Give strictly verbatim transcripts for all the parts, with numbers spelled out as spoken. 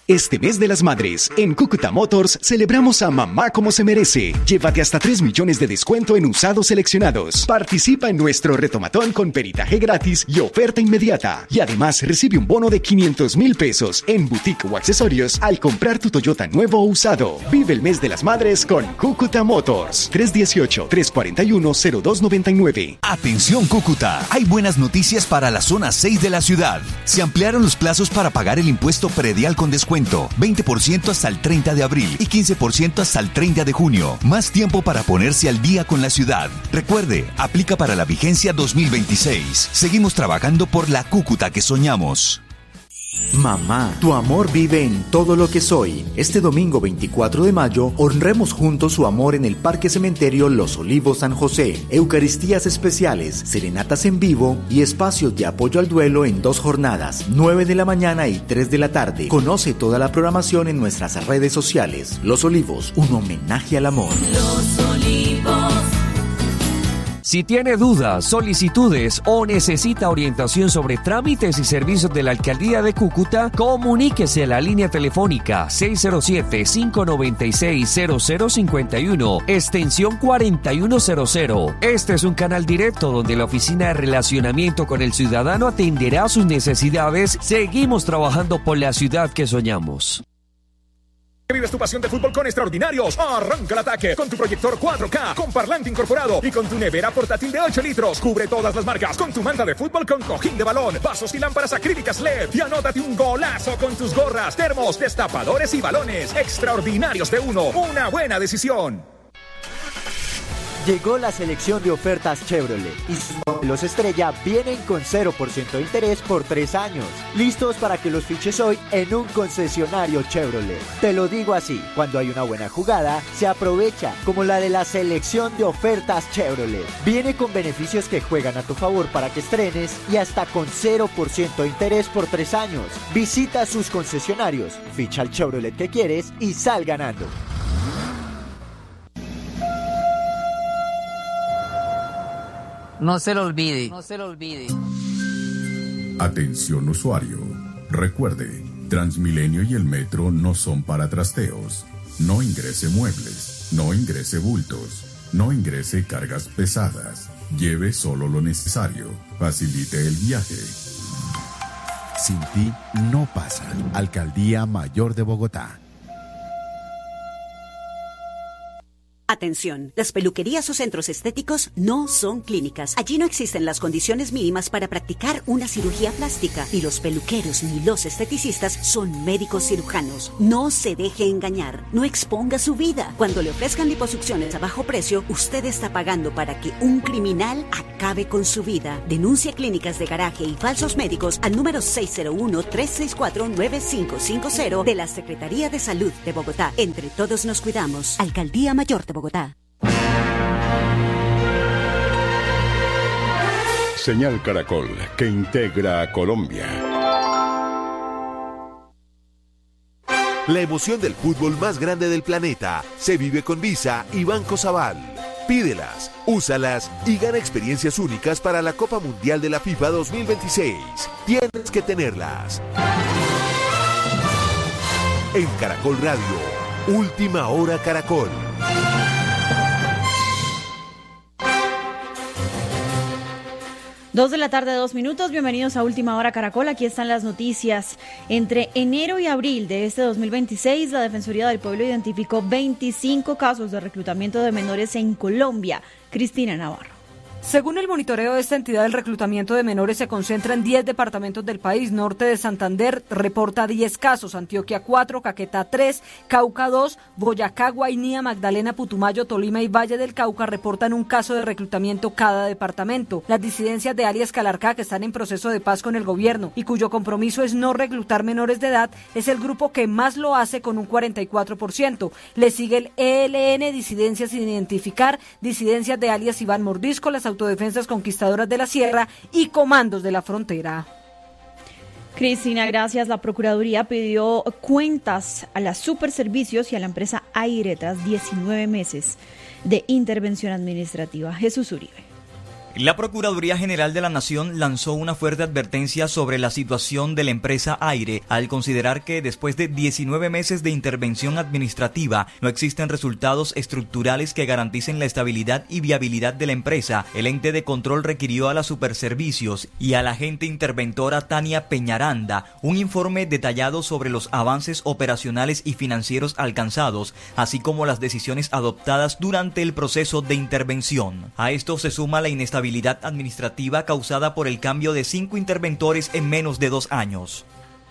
Este mes de las madres, en Cúcuta Motors, celebramos a mamá como se merece. Llévate hasta tres millones de descuento en usados seleccionados. Participa en nuestro retomatón con peritaje gratis y oferta inmediata. Y además recibe un bono de quinientos mil pesos en boutique o accesorios al comprar tu Toyota nuevo o usado. Vive el mes de las madres con Cúcuta Motors. tres uno ocho, tres cuatro uno, cero dos nueve nueve. Atención Cúcuta, hay buenas noticias para la zona seis de la ciudad. Se ampliaron los plazos para pagar el impuesto predial con descuento. veinte por ciento hasta el treinta de abril y quince por ciento hasta el treinta de junio. Más tiempo para ponerse al día con la ciudad. Recuerde, aplica para la vigencia dos mil veintiséis. Seguimos trabajando por la Cúcuta que soñamos. Mamá, tu amor vive en todo lo que soy. Este domingo veinticuatro de mayo, honremos juntos su amor en el Parque Cementerio Los Olivos San José. Eucaristías especiales, serenatas en vivo y espacios de apoyo al duelo en dos jornadas, nueve de la mañana y tres de la tarde. Conoce toda la programación en nuestras redes sociales. Los Olivos, un homenaje al amor. Los Olivos. Si tiene dudas, solicitudes o necesita orientación sobre trámites y servicios de la Alcaldía de Cúcuta, comuníquese a la línea telefónica seis cero siete, cinco nueve seis, cero cero cinco uno, extensión cuarenta y uno cero cero. Este es un canal directo donde la Oficina de Relacionamiento con el Ciudadano atenderá sus necesidades. Seguimos trabajando por la ciudad que soñamos. Vives tu pasión de fútbol con Extraordinarios. Arranca el ataque con tu proyector cuatro K, con parlante incorporado y con tu nevera portátil de ocho litros. Cubre todas las marcas con tu manta de fútbol con cojín de balón, vasos y lámparas acrílicas L E D. Y anótate un golazo con tus gorras, termos, destapadores y balones. Extraordinarios de uno. Una buena decisión. Llegó la selección de ofertas Chevrolet y sus modelos estrella vienen con cero por ciento de interés por tres años. Listos para que los fiches hoy en un concesionario Chevrolet. Te lo digo así, cuando hay una buena jugada, se aprovecha, como la de la selección de ofertas Chevrolet. Viene con beneficios que juegan a tu favor para que estrenes y hasta con cero por ciento de interés por tres años. Visita sus concesionarios, ficha el Chevrolet que quieres y sal ganando. No se lo olvide. No se lo olvide. Atención usuario. Recuerde, Transmilenio y el metro no son para trasteos. No ingrese muebles, no ingrese bultos, no ingrese cargas pesadas. Lleve solo lo necesario. Facilite el viaje. Sin ti no pasa. Alcaldía Mayor de Bogotá. Atención, las peluquerías o centros estéticos no son clínicas. Allí no existen las condiciones mínimas para practicar una cirugía plástica y los peluqueros ni los esteticistas son médicos cirujanos. No se deje engañar, no exponga su vida. Cuando le ofrezcan liposucciones a bajo precio, usted está pagando para que un criminal acabe con su vida. Denuncia clínicas de garaje y falsos médicos al número seis cero uno, tres seis cuatro, nueve cinco cinco cero de la Secretaría de Salud de Bogotá. Entre todos nos cuidamos. Alcaldía Mayor de Bogotá. Señal Caracol, que integra a Colombia. La emoción del fútbol más grande del planeta se vive con Visa y Banco Sabal. Pídelas, úsalas y gana experiencias únicas para la Copa Mundial de la FIFA dos mil veintiséis. Tienes que tenerlas. En Caracol Radio, Última Hora Caracol. Dos de la tarde, dos minutos. Bienvenidos a Última Hora Caracol. Aquí están las noticias. Entre enero y abril de este dos mil veintiséis, la Defensoría del Pueblo identificó veinticinco casos de reclutamiento de menores en Colombia. Cristina Navarro. Según el monitoreo de esta entidad, el reclutamiento de menores se concentra en diez departamentos del país. Norte de Santander reporta diez casos, Antioquia cuatro, Caquetá tres, Cauca dos, Boyacá, Guainía, Magdalena, Putumayo, Tolima y Valle del Cauca reportan un caso de reclutamiento cada departamento. Las disidencias de alias Calarcá, que están en proceso de paz con el gobierno y cuyo compromiso es no reclutar menores de edad, es el grupo que más lo hace con un cuarenta y cuatro por ciento. Le sigue el E L N, disidencias sin identificar, disidencias de alias Iván Mordisco, las Autodefensas Conquistadoras de la Sierra y Comandos de la Frontera. Cristina, gracias. La Procuraduría pidió cuentas a las Superservicios y a la empresa Aire tras diecinueve meses de intervención administrativa. Jesús Uribe. La Procuraduría General de la Nación lanzó una fuerte advertencia sobre la situación de la empresa Aire al considerar que después de diecinueve meses de intervención administrativa no existen resultados estructurales que garanticen la estabilidad y viabilidad de la empresa. El ente de control requirió a la Superservicios y a la agente interventora Tania Peñaranda un informe detallado sobre los avances operacionales y financieros alcanzados, así como las decisiones adoptadas durante el proceso de intervención. A esto se suma la inestabilidad administrativa causada por el cambio de cinco interventores en menos de dos años.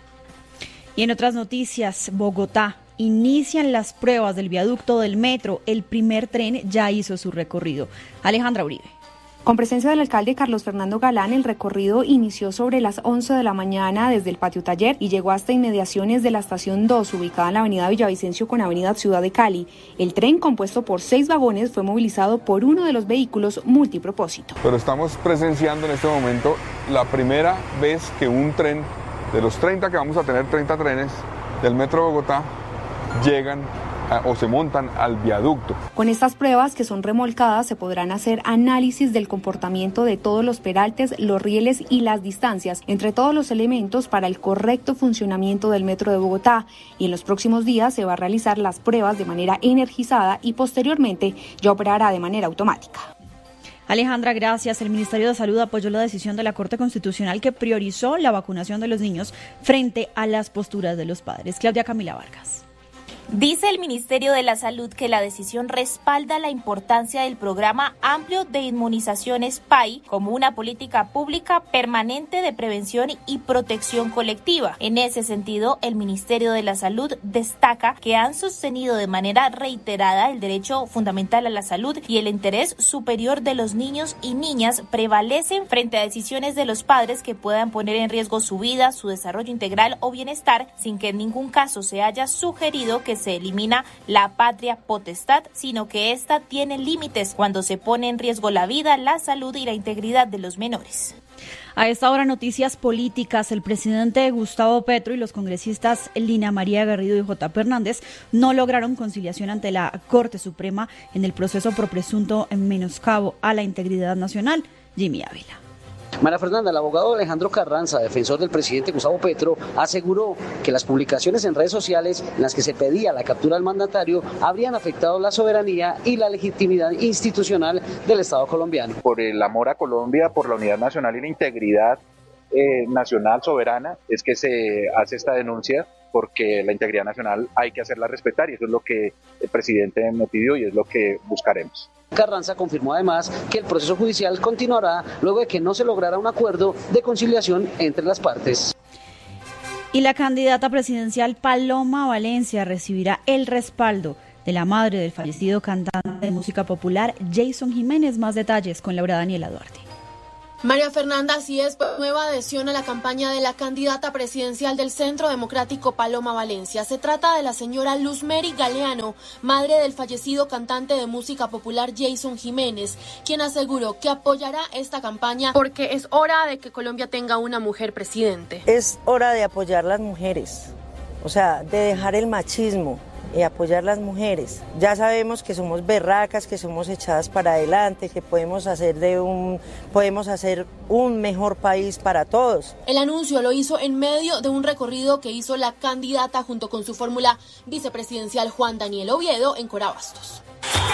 Y en otras noticias, Bogotá. Inician las pruebas del viaducto del metro. El primer tren ya hizo su recorrido. Alejandra Uribe. Con presencia del alcalde Carlos Fernando Galán, el recorrido inició sobre las once de la mañana desde el patio taller y llegó hasta inmediaciones de la estación dos, ubicada en la avenida Villavicencio con avenida Ciudad de Cali. El tren, compuesto por seis vagones, fue movilizado por uno de los vehículos multipropósito. Pero estamos presenciando en este momento la primera vez que un tren, de los treinta que vamos a tener, treinta trenes del Metro de Bogotá, llegan o se montan al viaducto. Con estas pruebas que son remolcadas se podrán hacer análisis del comportamiento de todos los peraltes, los rieles y las distancias entre todos los elementos para el correcto funcionamiento del Metro de Bogotá, y en los próximos días se va a realizar las pruebas de manera energizada y posteriormente ya operará de manera automática. Alejandra, gracias. El Ministerio de Salud apoyó la decisión de la Corte Constitucional que priorizó la vacunación de los niños frente a las posturas de los padres. Claudia Camila Vargas. Dice el Ministerio de la Salud que la decisión respalda la importancia del programa amplio de inmunizaciones P A I como una política pública permanente de prevención y protección colectiva. En ese sentido, el Ministerio de la Salud destaca que han sostenido de manera reiterada el derecho fundamental a la salud y el interés superior de los niños y niñas prevalecen frente a decisiones de los padres que puedan poner en riesgo su vida, su desarrollo integral o bienestar, sin que en ningún caso se haya sugerido que se elimina la patria potestad, sino que ésta tiene límites cuando se pone en riesgo la vida, la salud y la integridad de los menores. A esta hora, noticias políticas. El presidente Gustavo Petro y los congresistas Lina María Garrido y J P Hernández no lograron conciliación ante la Corte Suprema en el proceso por presunto menoscabo a la integridad nacional. Jimmy Ávila. María Fernanda, el abogado Alejandro Carranza, defensor del presidente Gustavo Petro, aseguró que las publicaciones en redes sociales en las que se pedía la captura del mandatario habrían afectado la soberanía y la legitimidad institucional del Estado colombiano. Por el amor a Colombia, por la unidad nacional y la integridad eh, nacional soberana, es que se hace esta denuncia, porque la integridad nacional hay que hacerla respetar y eso es lo que el presidente me pidió y es lo que buscaremos. Carranza confirmó además que el proceso judicial continuará luego de que no se lograra un acuerdo de conciliación entre las partes. Y la candidata presidencial Paloma Valencia recibirá el respaldo de la madre del fallecido cantante de música popular Jason Jiménez. Más detalles con Laura Daniela Duarte. María Fernanda, así es, nueva adhesión a la campaña de la candidata presidencial del Centro Democrático Paloma Valencia. Se trata de la señora Luz Mary Galeano, madre del fallecido cantante de música popular Jason Jiménez, quien aseguró que apoyará esta campaña porque es hora de que Colombia tenga una mujer presidente. Es hora de apoyar las mujeres, o sea, de dejar el machismo y apoyar las mujeres. Ya sabemos que somos berracas, que somos echadas para adelante, que podemos hacer de un podemos hacer un mejor país para todos. El anuncio lo hizo en medio de un recorrido que hizo la candidata junto con su fórmula vicepresidencial Juan Daniel Oviedo en Corabastos.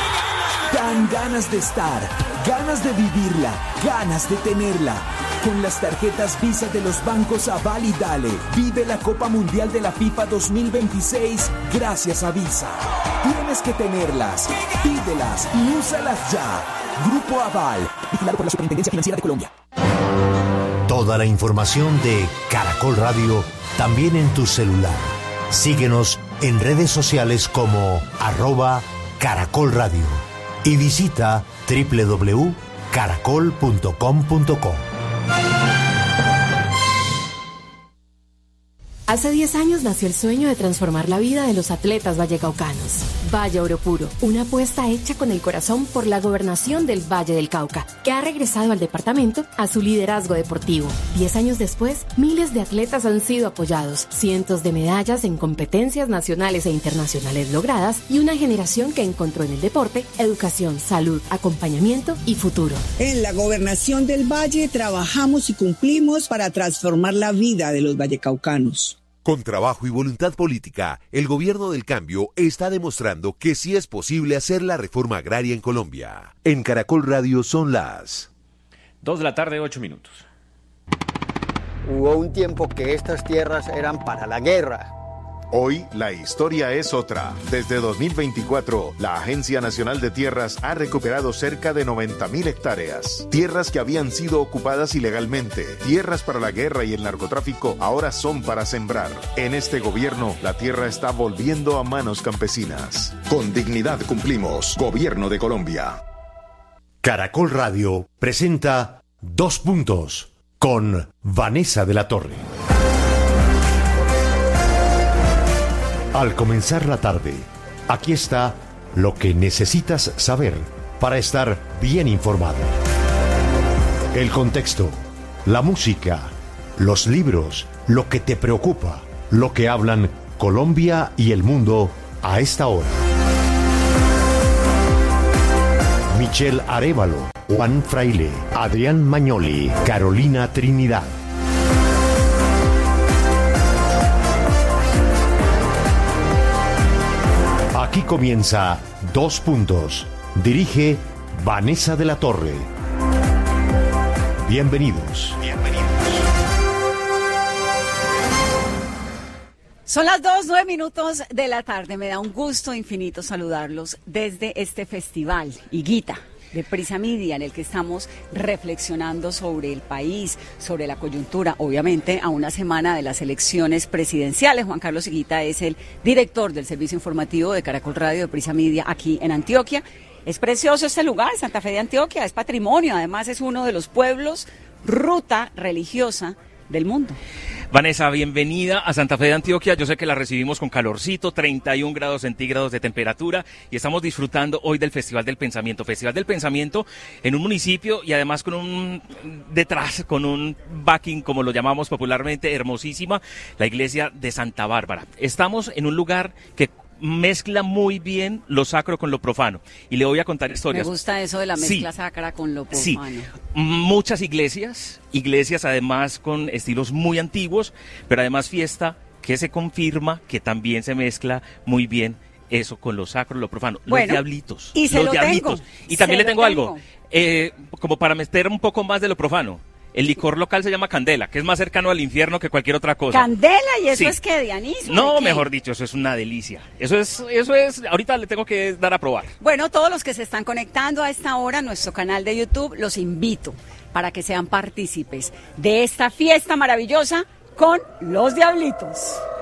Dan ganas de estar, ganas de vivirla, ganas de tenerla. Con las tarjetas Visa de los bancos Aval y Dale, vive la Copa Mundial de la FIFA dos mil veintiséis gracias a Visa. Tienes que tenerlas, pídelas y úsalas ya. Grupo Aval, vigilado por la Superintendencia Financiera de Colombia. Toda la información de Caracol Radio también en tu celular. Síguenos en redes sociales como arroba Caracol Radio y visita doble u doble u doble u punto caracol punto com punto co. Hace diez años nació el sueño de transformar la vida de los atletas vallecaucanos. Valle Oro Puro, una apuesta hecha con el corazón por la gobernación del Valle del Cauca, que ha regresado al departamento a su liderazgo deportivo. Diez años después, miles de atletas han sido apoyados, cientos de medallas en competencias nacionales e internacionales logradas y una generación que encontró en el deporte educación, salud, acompañamiento y futuro. En la gobernación del Valle trabajamos y cumplimos para transformar la vida de los vallecaucanos. Con trabajo y voluntad política, el gobierno del cambio está demostrando que sí es posible hacer la reforma agraria en Colombia. En Caracol Radio son las dos de la tarde, ocho minutos. Hubo un tiempo que estas tierras eran para la guerra. Hoy la historia es otra. Desde dos mil veinticuatro, la Agencia Nacional de Tierras ha recuperado cerca de noventa mil hectáreas. Tierras que habían sido ocupadas ilegalmente, tierras para la guerra y el narcotráfico, ahora son para sembrar. En este gobierno, la tierra está volviendo a manos campesinas. Con dignidad cumplimos. Gobierno de Colombia. Caracol Radio presenta Dos Puntos con Vanessa de la Torre. Al comenzar la tarde, aquí está lo que necesitas saber para estar bien informado. El contexto, la música, los libros, lo que te preocupa, lo que hablan Colombia y el mundo a esta hora. Michelle Arévalo, Juan Fraile, Adrián Magnoli, Carolina Trinidad. Aquí comienza Dos Puntos. Dirige Vanessa de la Torre. Bienvenidos. Bienvenidos. Son las dos, nueve minutos de la tarde. Me da un gusto infinito saludarlos desde este festival, Higuita, de Prisa Media, en el que estamos reflexionando sobre el país, sobre la coyuntura, obviamente a una semana de las elecciones presidenciales. Juan Carlos Higuita es el director del servicio informativo de Caracol Radio de Prisa Media aquí en Antioquia. Es precioso este lugar, Santa Fe de Antioquia, es patrimonio, además es uno de los pueblos, ruta religiosa del mundo. Vanessa, bienvenida a Santa Fe de Antioquia. Yo sé que la recibimos con calorcito, treinta y un grados centígrados de temperatura, y estamos disfrutando hoy del Festival del Pensamiento. Festival del Pensamiento en un municipio y además con un detrás, con un backing, como lo llamamos popularmente, hermosísima, la iglesia de Santa Bárbara. Estamos en un lugar que mezcla muy bien lo sacro con lo profano, y le voy a contar historias. Me gusta eso de la mezcla sí, sacra con lo profano. Sí, muchas iglesias, iglesias además con estilos muy antiguos, pero además fiesta que se confirma que también se mezcla muy bien eso con lo sacro, lo profano. Bueno, los diablitos, y se los lo diablitos. Tengo. Y también se le tengo, tengo. algo, eh, como para meter un poco más de lo profano. El licor local se llama Candela, que es más cercano al infierno que cualquier otra cosa. ¿Candela? ¿Y eso sí. es qué, Dianismo? No, mejor dicho, eso es una delicia. Eso es, eso es, ahorita le tengo que dar a probar. Bueno, todos los que se están conectando a esta hora a nuestro canal de YouTube, los invito para que sean partícipes de esta fiesta maravillosa con los Diablitos.